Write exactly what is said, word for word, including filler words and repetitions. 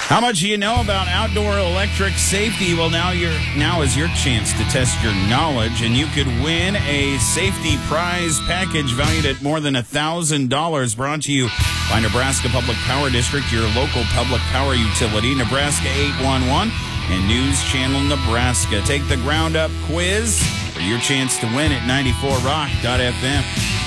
How much do you know about outdoor electric safety? Well, now you're now is your chance to test your knowledge, and you could win a safety prize package valued at more than one thousand dollars, brought to you by Nebraska Public Power District, your local public power utility, Nebraska eight one one, and News Channel Nebraska. Take the ground up quiz for your chance to win at ninety-four rock dot f m.